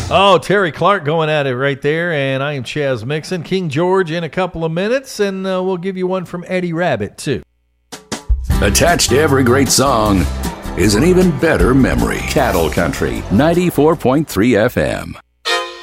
Oh, Terry Clark going at it right there, and I am Chaz Mixon. King George in a couple of minutes, and we'll give you one from Eddie Rabbit, too. Attached to every great song is an even better memory. Cattle Country, 94.3 FM.